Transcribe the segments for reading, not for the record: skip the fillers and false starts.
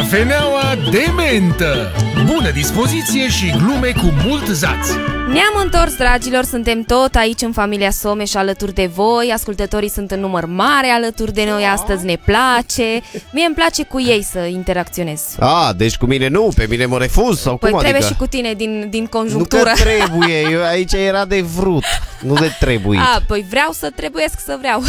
Cafeneaua de mentă. Bună dispoziție și glume cu mult zaț. Ne-am întors, dragilor, suntem tot aici în familia Someș alături de voi. Ascultătorii sunt în număr mare alături de noi astăzi, ne place. Mie îmi place cu ei să interacționez. Deci cu mine nu, pe mine mă refuz sau păi cum trebuie adică? Și cu tine din conjunctură. Nu că trebuie, eu aici era de vrut, nu de trebuit. Păi vreau să trebuiesc să vreau.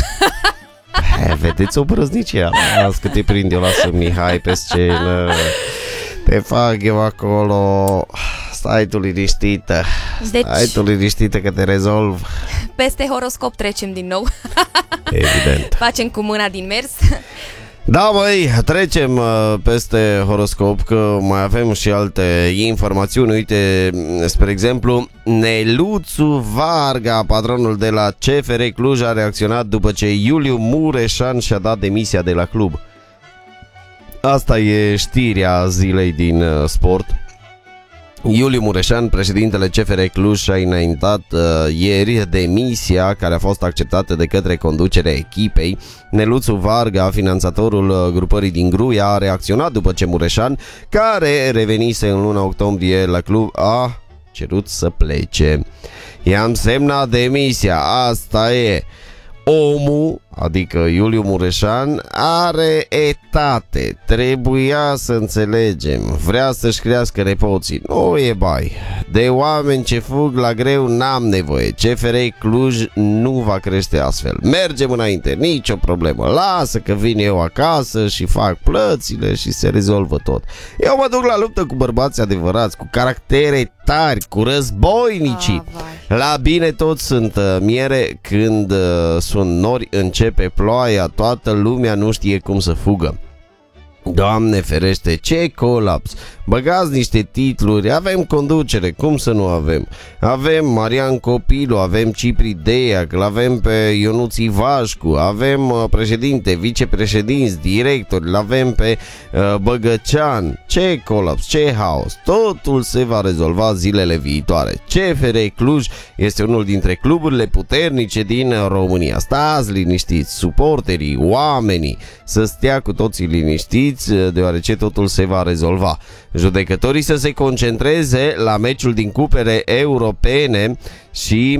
Vedeți o brăznicie. Las că te prind eu, lasă Mihai pe scenă. Te fac eu acolo. Stai tu liniștită. Deci, Stai tu liniștită că te rezolv. Peste horoscop trecem din nou. Evident. Facem cu mâna din mers. Da, măi, trecem peste horoscop, că mai avem și alte informațiuni. Uite, spre exemplu, Neluțu Varga, patronul de la CFR Cluj, a reacționat după ce Iuliu Mureșan și-a dat demisia de la club. Asta e știrea zilei din sport. Iuliu Mureșan, președintele CFR Cluj, și-a înaintat ieri demisia, care a fost acceptată de către conducerea echipei. Neluțu Varga, finanțatorul grupării din Gruia, a reacționat după ce Mureșan, care revenise în luna octombrie la club, a cerut să plece. I-am semnat demisia, asta e. Omul, adică Iuliu Mureșan, are etate, trebuia să înțelegem, vrea să-și crească nepoții, nu e bai. De oameni ce fug la greu n-am nevoie, CFR Cluj nu va crește astfel. Mergem înainte, nicio problemă, lasă că vin eu acasă și fac plățile și se rezolvă tot. Eu mă duc la luptă cu bărbați adevărați, cu caractere tari, cu războinicii. La bine toți sunt miere, când sunt nori începe ploaia, toată lumea nu știe cum să fugă. Doamne ferește, ce colaps! Băgați niște titluri, avem conducere, cum să nu avem? Avem Marian Copilu, avem Cipri Deiac, l-avem pe Ionuț Ivașcu, avem președinte, vicepreședinți, directori, l-avem pe Băgăcean. Ce colaps, ce haos! Totul se va rezolva zilele viitoare. CFR Cluj este unul dintre cluburile puternice din România. Stați liniștiți, suporterii, oamenii, să stea cu toții liniștiți, deoarece totul se va rezolva. Judecătorii să se concentreze la meciul din cupele europene și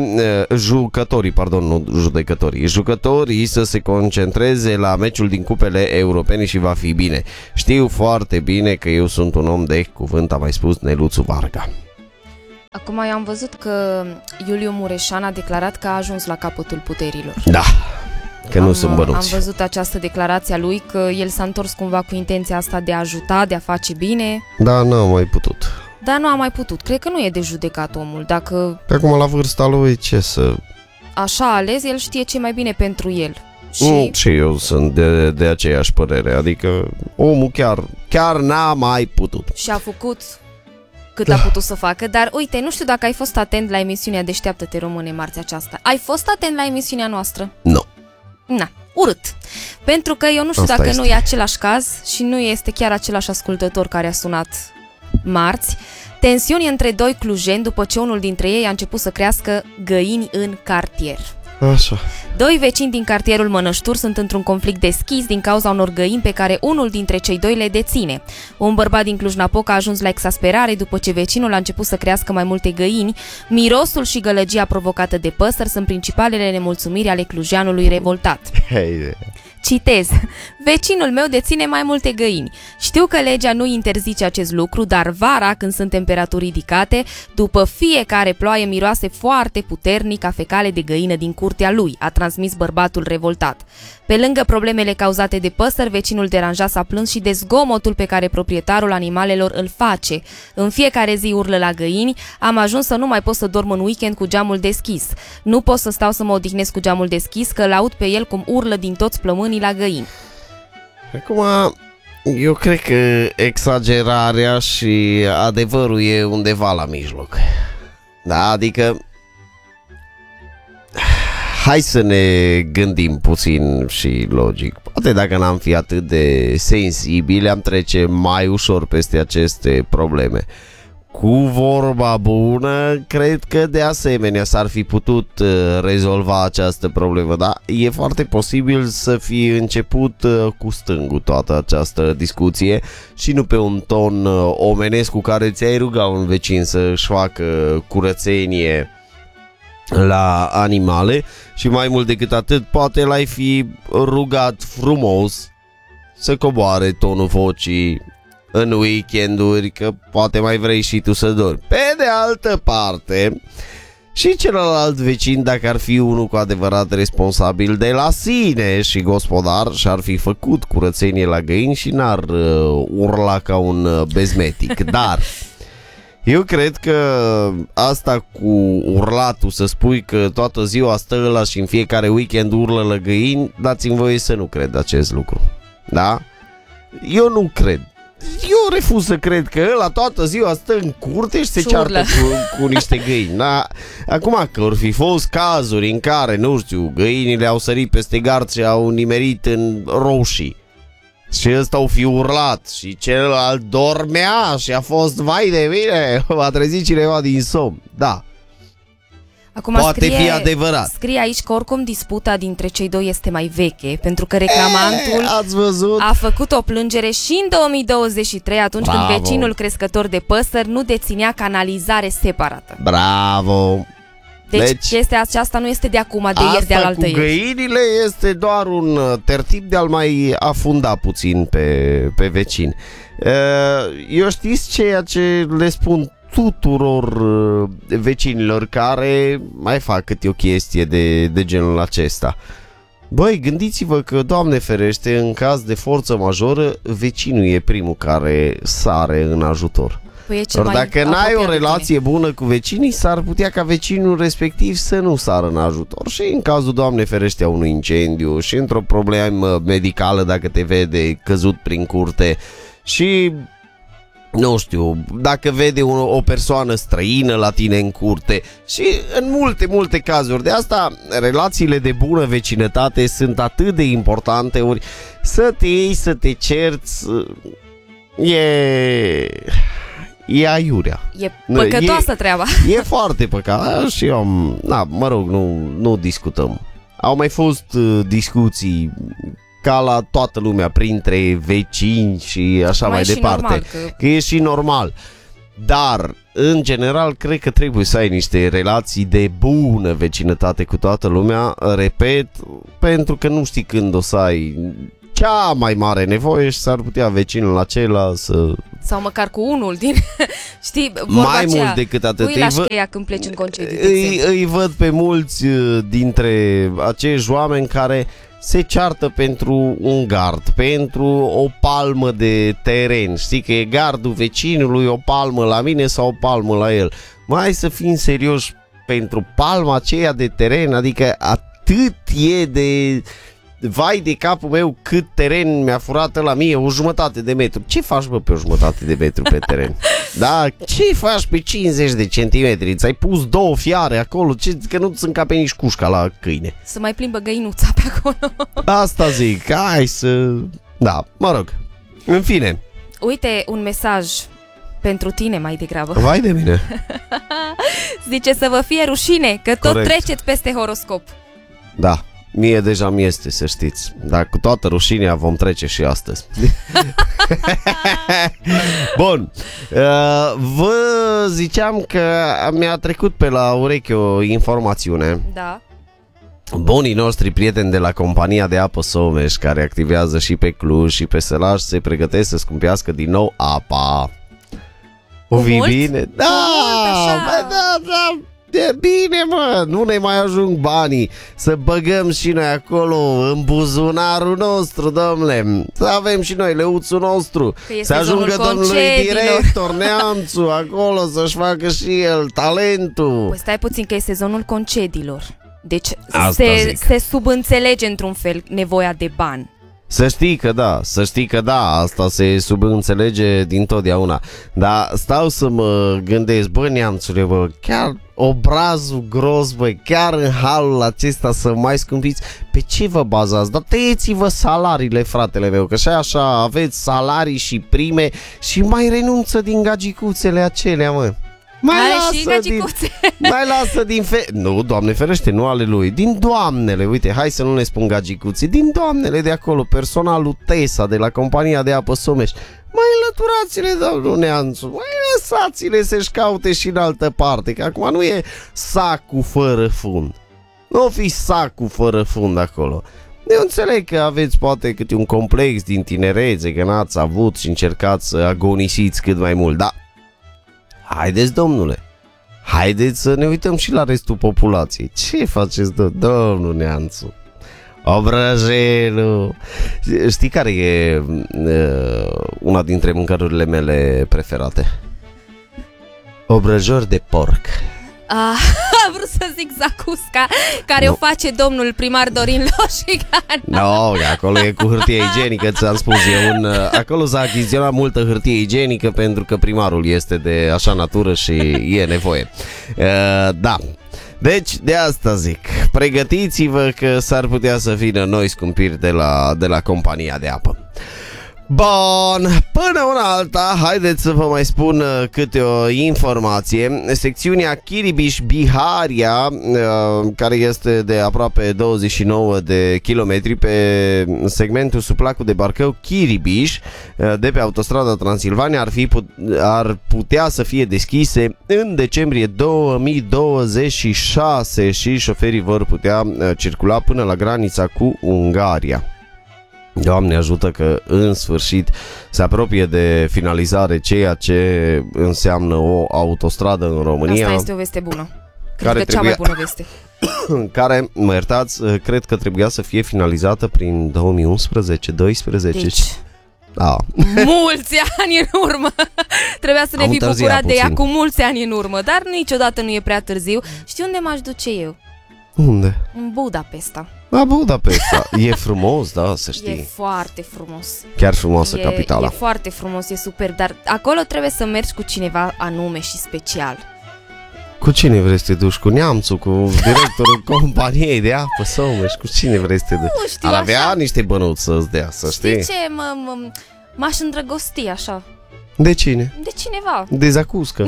jucătorii să se concentreze la meciul din cupele europene și va fi bine. Știu foarte bine că eu sunt un om de cuvânt, a mai spus Neluțu Varga. Acum eu am văzut că Iuliu Mureșan a declarat că a ajuns la capătul puterilor. Da, că nu sunt bănuți. Am văzut această declarație a lui, că el s-a întors cumva cu intenția asta de a ajuta, de a face bine. Da, n-a mai putut. Da, nu a mai putut. Cred că nu e de judecat omul. Dacă pe acum la vârsta lui, ce să... așa a ales, el știe ce mai bine pentru el. Și eu sunt de aceeași părere. Adică omul chiar n-a mai putut. Și a făcut cât a putut să facă. Dar uite, nu știu dacă ai fost atent la emisiunea Deșteaptă-te Române marțea aceasta. Ai fost atent la emisiunea noastră? Nu. Na, urât. Pentru că eu nu știu dacă nu e același caz și nu este chiar același ascultător care a sunat marți. Tensiuni între doi clujeni după ce unul dintre ei a început să crească găini în cartier. Așa. Doi vecini din cartierul Mănăștur sunt într-un conflict deschis din cauza unor găini pe care unul dintre cei doi le deține. Un bărbat din Cluj-Napoca a ajuns la exasperare după ce vecinul a început să crească mai multe găini. Mirosul și gălăgia provocată de păsări sunt principalele nemulțumiri ale clujeanului revoltat. Citez: vecinul meu deține mai multe găini. Știu că legea nu interzice acest lucru, dar vara, când sunt temperaturi ridicate, după fiecare ploaie miroase foarte puternic a fecale de găină din curtea lui, a transmis bărbatul revoltat. Pe lângă problemele cauzate de păsări, vecinul deranjat s-a plâns și de zgomotul pe care proprietarul animalelor îl face. În fiecare zi urlă la găini, am ajuns să nu mai pot să dorm în weekend cu geamul deschis. Nu pot să stau să mă odihnesc cu geamul deschis, că l-aud pe el cum urlă din toți plămânii la găini. Acum, eu cred că exagerarea și adevărul e undeva la mijloc. Da, adică hai să ne gândim puțin și logic. Poate dacă n-am fi atât de sensibili, am trece mai ușor peste aceste probleme. cu vorba bună, cred că de asemenea s-ar fi putut rezolva această problemă, dar e foarte posibil să fi început cu stângul toată această discuție și nu pe un ton omenesc cu care ți-ai ruga un vecin să-și facă curățenie la animale și mai mult decât atât, poate l-ai fi rugat frumos să coboare tonul vocii în weekenduri, că poate mai vrei și tu să dormi. Pe de altă parte, și celălalt vecin, dacă ar fi unul cu adevărat responsabil de la sine și gospodar, și-ar fi făcut curățenie la găini și n-ar urla ca un bezmetic. Dar eu cred că asta cu urlatul, să spui că toată ziua stă ăla și în fiecare weekend urlă la găini, dați-mi voie să nu cred acest lucru. Da? Eu nu cred. Eu refuz să cred că ăla toată ziua stă în curte și se ceartă cu niște găini. Da? Acum că or fi fost cazuri în care, nu știu, găinile au sărit peste gard și au nimerit în roșii și ăsta au fi urlat și celălalt dormea și a fost, vai de mine, m-a trezit cineva din somn. Da. Acum poate fi adevărat. Scrie aici că oricum disputa dintre cei doi este mai veche, pentru că reclamantul ați văzut? A făcut o plângere și în 2023, atunci când vecinul crescător de păsări nu deținea canalizare separată. Bravo! Deci chestia aceasta nu este de acum, de ieri, de alaltă ieri. Cu găinile este doar un tertip de a-l mai afunda puțin pe vecin. Eu știți ceea ce le spun tuturor vecinilor care mai fac câte o chestie de genul acesta. Băi, gândiți-vă că, Doamne ferește, în caz de forță majoră, vecinul e primul care sare în ajutor. Păi dacă n-ai o relație bună cu vecinii, s-ar putea ca vecinul respectiv să nu sară în ajutor. Și în cazul, Doamne ferește, a unui incendiu și într-o problemă medicală, dacă te vede căzut prin curte și, nu știu, dacă vede o persoană străină la tine în curte și în multe cazuri. De asta relațiile de bună vecinătate sunt atât de importante, ori să te iei, să te cerți e aiurea. E păcătoasă treaba. E foarte păcat și eu mă rog, nu discutăm. Au mai fost discuții ca la toată lumea, printre vecini și așa mai departe. Normal, că e și normal. Dar, în general, cred că trebuie să ai niște relații de bună vecinătate cu toată lumea, repet, pentru că nu știi când o să ai cea mai mare nevoie și s-ar putea vecinul acela să... Sau măcar cu unul din... Știi, mai mult decât atât. Pui la cheia când pleci în concediu, îi văd pe mulți dintre acești oameni care se ceartă pentru un gard, pentru o palmă de teren. Știi că e gardul vecinului, o palmă la mine sau o palmă la el. Mai să fim serioși, pentru palma aceea de teren, adică atât e de... Vai de capul meu cât teren mi-a furat la mie, 1,5 de metru. Ce faci, bă, pe 1,5 de metru pe teren? Da, ce faci pe 50 de centimetri? Ți-ai pus 2 fiare acolo, că nu ți încape nici cușca la câine. Să mai plimbă găinuța pe acolo. Asta zic, hai să... Da, mă rog. În fine. Uite, un mesaj pentru tine mai degrabă. Vai de mine. Zice să vă fie rușine că tot Corect. treceți peste horoscop. Da. Mie deja mi este, să știți. Dar cu toată rușinea vom trece și astăzi. Bun. Vă ziceam că mi-a trecut pe la ureche o informațiune. Da. Bunii noștri prieteni de la compania de apă Someș, care activează și pe Cluj și pe Sălaș, se pregătesc să scumpească din nou apa. O fi bine? Da, da. E bine, mă, nu ne mai ajung banii să băgăm și noi acolo în buzunarul nostru, domnule. Să avem și noi leuțul nostru. Să ajungă domnului director Neamțu acolo să-și facă și el talentul. Păi stai puțin că e sezonul concediilor. Deci se subînțelege într-un fel nevoia de bani. Să știi că da, asta se subînțelege dintotdeauna. Dar stau să mă gândesc, bă, neamțule, bă, chiar obrazul gros, bă, chiar în halul acesta să mai scumpiți, pe ce vă bazați? Dar tăieți-vă salariile, fratele meu, că așa aveți salarii și prime și mai renunță din gagicuțele acelea, mă. Mai lasă din nu, Doamne ferește, nu ale lui, din doamnele, uite, hai să nu ne spun gagicuții, din doamnele de acolo, personalul TESA de la compania de apă Someș. Mai înlăturați-le, domnul Neanțu, mai lăsați-le să-și caute și în altă parte, că acum nu e sacul fără fund. Nu fi sacul fără fund acolo. Eu înțeleg că aveți poate câte un complex din tinerețe, că n-ați avut și încercați să agonisiți cât mai mult, dar haideți, domnule, haideți să ne uităm și la restul populației. Ce faceți, domnul Neanțu? Obrăjelul. Știi care e una dintre mâncărurile mele preferate? Obrăjori de porc. Am vrut să zic zacusca, care o face domnul primar Dorin Loșigan. No, acolo e cu hârtie igienică, ți-am spus eu. Acolo s-a achiziționat multă hârtie igienică pentru că primarul este de așa natură și e nevoie. Da. Deci, de asta zic, pregătiți-vă că s-ar putea să vină noi scumpiri de la compania de apă. Bun, până una alta, haideți să vă mai spun câte o informație. Secțiunea Chiribiș-Biharia, care este de aproape 29 de kilometri pe segmentul Suplacu de Barcău Chiribiș, de pe autostrada Transilvania, ar putea să fie deschise în decembrie 2026 și șoferii vor putea circula până la granița cu Ungaria. Doamne ajută că în sfârșit se apropie de finalizare, ceea ce înseamnă o autostradă în România. Asta este o veste bună. Cred că cea mai bună veste. Care, mă iertați, cred că trebuia să fie finalizată prin 2011-2012. Deci, da. Mulți ani în urmă. Trebuia să ne fi bucurat de ea cu mulți ani în urmă. Dar niciodată nu e prea târziu. Știi unde m-aș duce eu? Unde? În Budapesta. La Budapesta. E frumos, da, să știi. E foarte frumos. Chiar frumoasă capitala. E foarte frumos, e super. Dar acolo trebuie să mergi cu cineva anume și special. Cu cine vrei să te duci? Cu neamțul, cu directorul companiei de apă Someș? Cu cine vrei să te duci? Nu știu, ar avea așa niște bănuți să-ți dea, să știi. Știi ce? M-aș îndrăgosti așa. De cine? De cineva. De Zacuscă.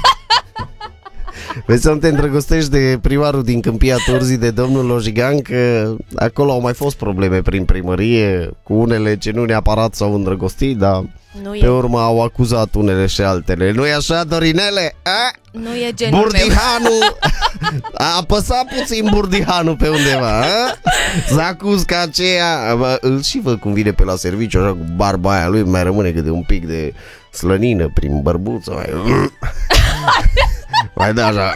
Vezi să nu te îndrăgostești de primarul din Câmpia Turzii, de domnul Lojigan, că acolo au mai fost probleme prin primărie cu unele ce nu neapărat s-au îndrăgostit, dar pe urmă au acuzat unele și altele. Nu-i așa, Dorinele? Nu e genul Burdihanu a apăsat puțin Burdihanu pe undeva. Zacusca aceea, îl și văd cum vine pe la serviciu așa cu barba aia lui, mai rămâne câte un pic de slănină prin bărbuță. Mai da așa.